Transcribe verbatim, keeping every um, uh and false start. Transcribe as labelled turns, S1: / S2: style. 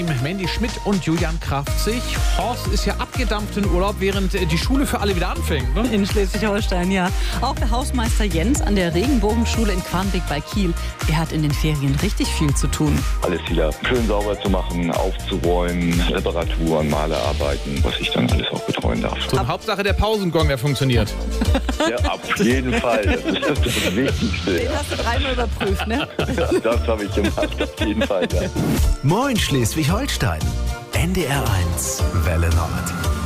S1: Mandy Schmidt und Julian Kraftzig. Horst ist ja abgedampft in Urlaub, während die Schule für alle wieder anfängt. Ne?
S2: In Schleswig-Holstein, ja. Auch der Hausmeister Jens an der Regenbogenschule in Quarnbeek bei Kiel. Er hat in den Ferien richtig viel zu tun.
S3: Alles wieder schön sauber zu machen, aufzuräumen, Reparaturen, Malerarbeiten, was ich dann alles auch betreuen darf.
S1: So, Hauptsache der Pausengong, der funktioniert.
S3: Ja, auf jeden Fall. Das ist das Wichtigste.
S2: Den hast du dreimal überprüft, ne?
S3: Ja, das habe ich gemacht, auf jeden Fall. Ja.
S4: Moin Schleswig-Holstein. N D R eins Welle Nord.